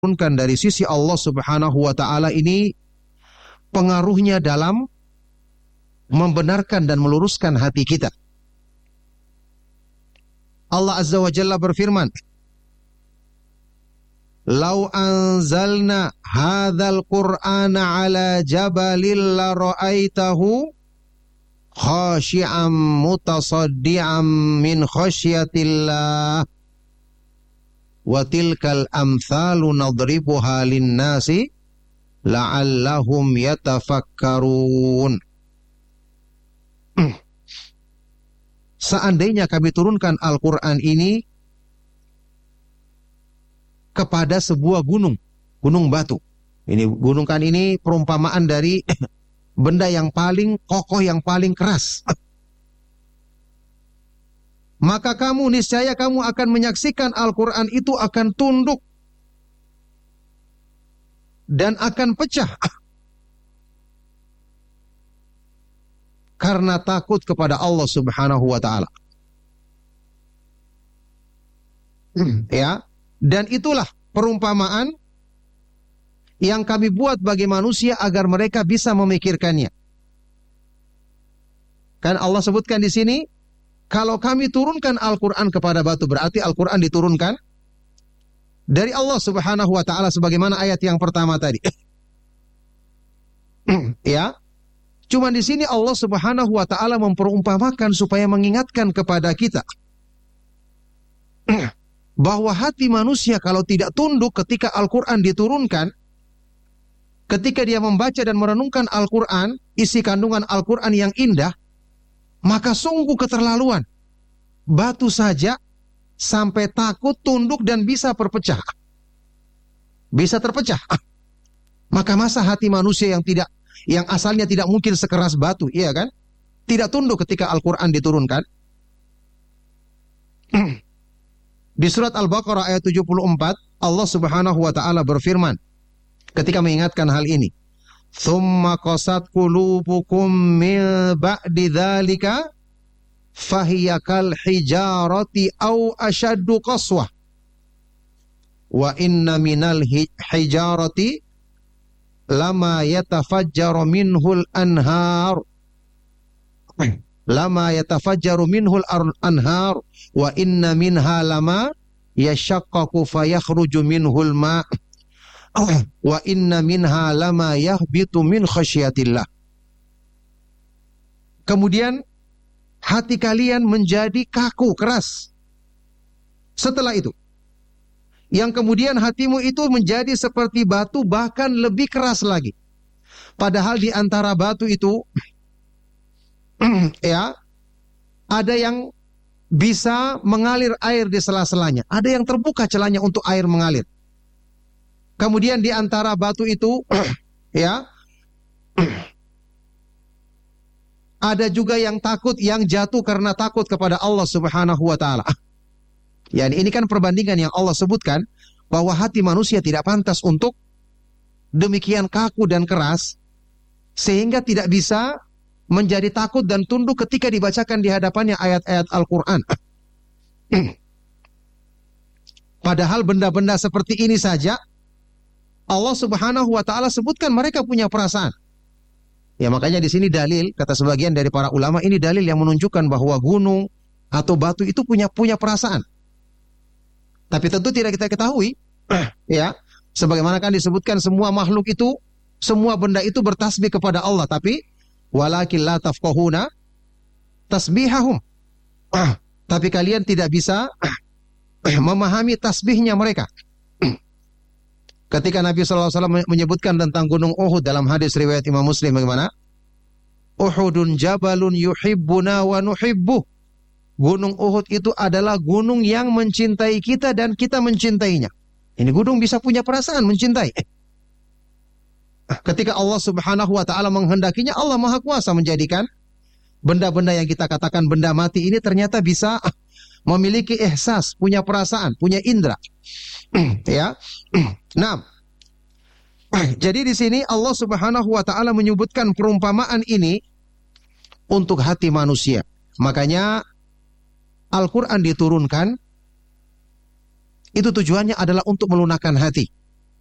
diturunkan dari sisi Allah Subhanahu wa ta'ala ini pengaruhnya dalam membenarkan dan meluruskan hati kita. Allah Azza wa Jalla berfirman, "Lau anzalna hadzal Qur'ana 'ala jabalin la ra'aitahu khashi'an mutasaddian min khasyatillah wa tilkal amthalu nadribuha lin-nasi la'allahum yatafakkarun." Seandainya kami turunkan Al-Quran ini kepada sebuah gunung batu. Ini gunung kan ini perumpamaan dari benda yang paling kokoh, yang paling keras. Maka niscaya kamu akan menyaksikan Al-Quran itu akan tunduk dan akan pecah karena takut kepada Allah Subhanahu wa ta'ala. Ya, dan itulah perumpamaan yang kami buat bagi manusia agar mereka bisa memikirkannya. Kan Allah sebutkan di sini, kalau kami turunkan Al-Quran kepada batu, berarti Al-Quran diturunkan dari Allah Subhanahu wa ta'ala sebagaimana ayat yang pertama tadi. Ya, cuma di sini Allah Subhanahu wa ta'ala memperumpamakan supaya mengingatkan kepada kita bahwa hati manusia kalau tidak tunduk ketika Al-Quran diturunkan, ketika dia membaca dan merenungkan Al-Quran, isi kandungan Al-Quran yang indah, maka sungguh keterlaluan. Batu saja sampai takut, tunduk, dan bisa berpecah. Bisa terpecah. Maka masa hati manusia yang asalnya tidak mungkin sekeras batu, iya kan? Tidak tunduk ketika Al-Quran diturunkan. Di surat Al-Baqarah ayat 74, Allah Subhanahu wa ta'ala berfirman ketika mengingatkan hal ini, "Tsumma qasat qulubukum min ba'di dzalika fahiya kal hijarati aw ashaddu qaswah wa inna minal hijarati lama yatafajjaru minhul anhar wa inna minha lama yashaqqaqu fayakhruju minhul ma' wa inna minha lama yahbitu min khasyatillah." Kemudian hati kalian menjadi kaku, keras. Setelah itu, yang kemudian hatimu itu menjadi seperti batu, bahkan lebih keras lagi. Padahal di antara batu itu ya, ada yang bisa mengalir air di sela-selanya, ada yang terbuka celahnya untuk air mengalir. Kemudian di antara batu itu ya, ada juga yang takut, yang jatuh karena takut kepada Allah Subhanahu wa ta'ala. Ya, ini kan perbandingan yang Allah sebutkan bahwa hati manusia tidak pantas untuk demikian kaku dan keras sehingga tidak bisa menjadi takut dan tunduk ketika dibacakan di hadapannya ayat-ayat Al-Quran. Padahal benda-benda seperti ini saja Allah Subhanahu wa ta'ala sebutkan mereka punya perasaan. Ya, makanya di sini dalil, kata sebagian dari para ulama, ini dalil yang menunjukkan bahwa gunung atau batu itu punya perasaan. Tapi tentu tidak kita ketahui. Ya, sebagaimana kan disebutkan semua makhluk itu, semua benda itu bertasbih kepada Allah, tapi walakin la tafqahuna tasbihahum. Tapi kalian tidak bisa memahami tasbihnya mereka. Ketika Nabi SAW menyebutkan tentang gunung Uhud dalam hadis riwayat Imam Muslim, bagaimana? Uhudun jabalun yuhibbuna wa nuhibbuh. Gunung Uhud itu adalah gunung yang mencintai kita dan kita mencintainya. Ini gunung bisa punya perasaan mencintai. Ketika Allah Subhanahu wa ta'ala menghendakinya, Allah Maha Kuasa menjadikan benda-benda yang kita katakan benda mati ini ternyata bisa memiliki ihsas, punya perasaan, punya indera. Ya. Nah, jadi di sini Allah Subhanahu wa ta'ala menyebutkan perumpamaan ini untuk hati manusia. Makanya Al-Quran diturunkan itu tujuannya adalah untuk melunakkan hati.